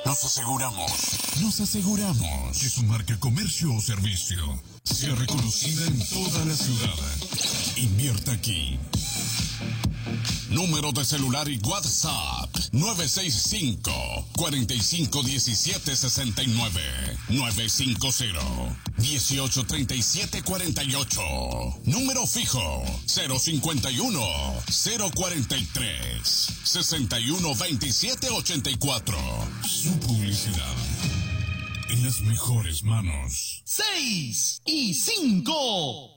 Nos aseguramos que su marca, comercio o servicio sea reconocida en toda la ciudad. Invierta aquí. Número de celular y WhatsApp 965-451769 950-183748. Número fijo 051-043-612784. Su publicidad en las mejores manos. 6 y 5.